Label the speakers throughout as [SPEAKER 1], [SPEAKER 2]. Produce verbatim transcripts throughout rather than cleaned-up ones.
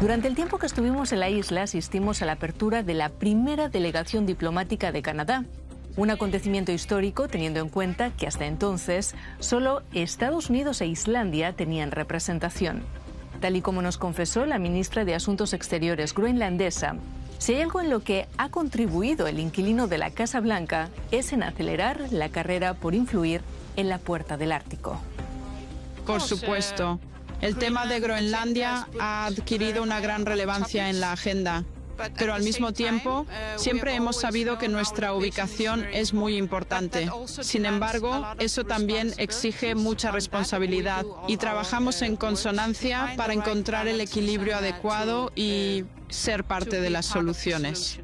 [SPEAKER 1] Durante el tiempo que estuvimos en la isla asistimos a la apertura de la primera delegación diplomática de Canadá. Un acontecimiento histórico teniendo en cuenta que hasta entonces solo Estados Unidos e Islandia tenían representación. Tal y como nos confesó la ministra de Asuntos Exteriores groenlandesa, si hay algo en lo que ha contribuido el inquilino de la Casa Blanca es en acelerar la carrera por influir en la puerta del Ártico.
[SPEAKER 2] Por supuesto, el tema de Groenlandia ha adquirido una gran relevancia en la agenda. Pero al mismo tiempo, siempre hemos sabido que nuestra ubicación es muy importante. Sin embargo, eso también exige mucha responsabilidad y trabajamos en consonancia para encontrar el equilibrio adecuado y ser parte de las soluciones.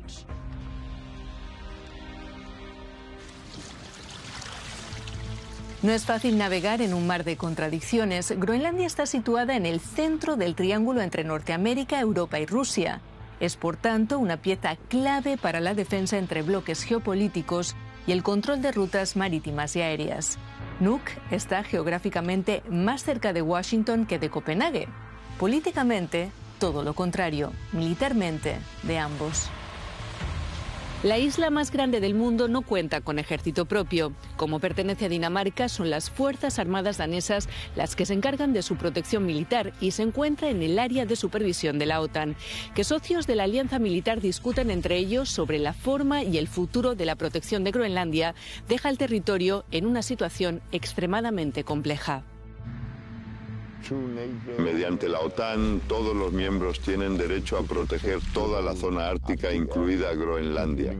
[SPEAKER 1] No es fácil navegar en un mar de contradicciones. Groenlandia está situada en el centro del triángulo entre Norteamérica, Europa y Rusia. Es, por tanto, una pieza clave para la defensa entre bloques geopolíticos y el control de rutas marítimas y aéreas. Nuuk está geográficamente más cerca de Washington que de Copenhague. Políticamente, todo lo contrario. Militarmente, de ambos. La isla más grande del mundo no cuenta con ejército propio. Como pertenece a Dinamarca, son las Fuerzas Armadas danesas las que se encargan de su protección militar y se encuentra en el área de supervisión de la OTAN. Que socios de la alianza militar discutan entre ellos sobre la forma y el futuro de la protección de Groenlandia deja el territorio en una situación extremadamente compleja.
[SPEAKER 3] Mediante la OTAN, todos los miembros tienen derecho a proteger toda la zona ártica, incluida Groenlandia.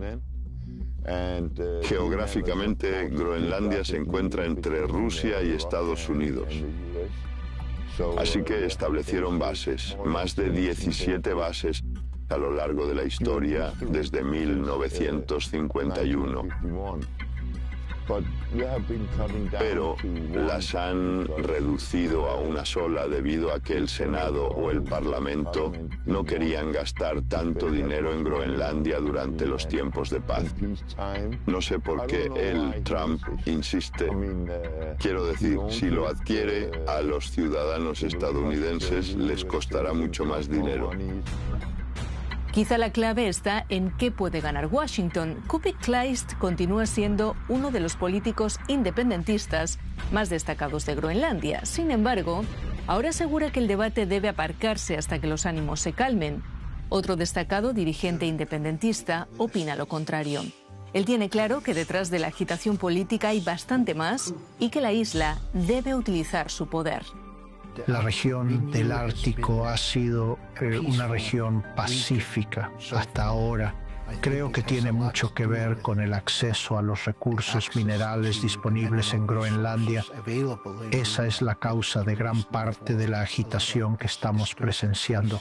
[SPEAKER 3] Geográficamente, Groenlandia se encuentra entre Rusia y Estados Unidos. Así que establecieron bases, más de diecisiete bases a lo largo de la historia desde mil novecientos cincuenta y uno. Pero las han reducido a una sola debido a que el Senado o el Parlamento no querían gastar tanto dinero en Groenlandia durante los tiempos de paz. No sé por qué él, Trump, insiste. Quiero decir, si lo adquiere, a los ciudadanos estadounidenses les costará mucho más dinero.
[SPEAKER 1] Quizá la clave está en qué puede ganar Washington. Kuupik Kleist continúa siendo uno de los políticos independentistas más destacados de Groenlandia. Sin embargo, ahora asegura que el debate debe aparcarse hasta que los ánimos se calmen. Otro destacado dirigente independentista opina lo contrario. Él tiene claro que detrás de la agitación política hay bastante más y que la isla debe utilizar su poder.
[SPEAKER 4] La región del Ártico ha sido eh, una región pacífica hasta ahora. Creo que tiene mucho que ver con el acceso a los recursos minerales disponibles en Groenlandia. Esa es la causa de gran parte de la agitación que estamos presenciando.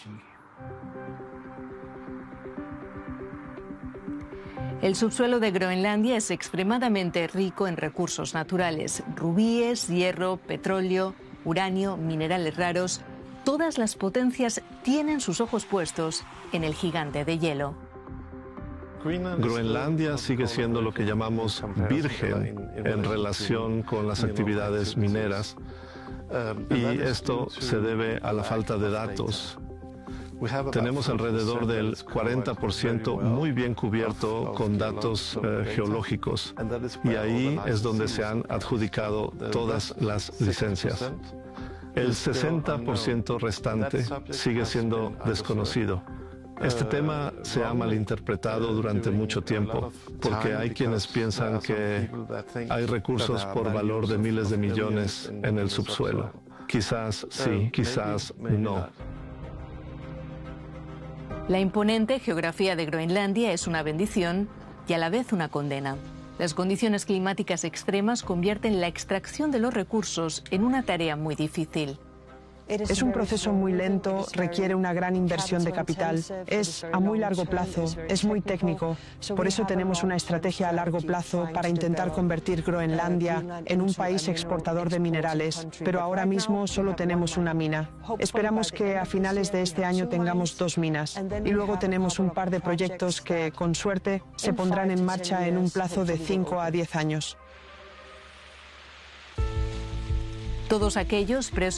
[SPEAKER 1] El subsuelo de Groenlandia es extremadamente rico en recursos naturales: rubíes, hierro, petróleo, uranio, minerales raros. Todas las potencias tienen sus ojos puestos en el gigante de hielo.
[SPEAKER 5] Groenlandia sigue siendo lo que llamamos virgen en relación con las actividades mineras, y esto se debe a la falta de datos. Tenemos alrededor del cuarenta por ciento muy bien cubierto con datos eh, geológicos, y ahí es donde se han adjudicado todas las licencias. El sesenta por ciento restante sigue siendo desconocido. Este tema se ha malinterpretado durante mucho tiempo, porque hay quienes piensan que hay recursos por valor de miles de millones en el subsuelo. Quizás sí, quizás no.
[SPEAKER 1] La imponente geografía de Groenlandia es una bendición y a la vez una condena. Las condiciones climáticas extremas convierten la extracción de los recursos en una tarea muy difícil.
[SPEAKER 6] Es un proceso muy lento, requiere una gran inversión de capital, es a muy largo plazo, es muy técnico. Por eso tenemos una estrategia a largo plazo para intentar convertir Groenlandia en un país exportador de minerales, pero ahora mismo solo tenemos una mina. Esperamos que a finales de este año tengamos dos minas y luego tenemos un par de proyectos que, con suerte, se pondrán en marcha en un plazo de cinco a diez años.
[SPEAKER 1] Todos aquellos presos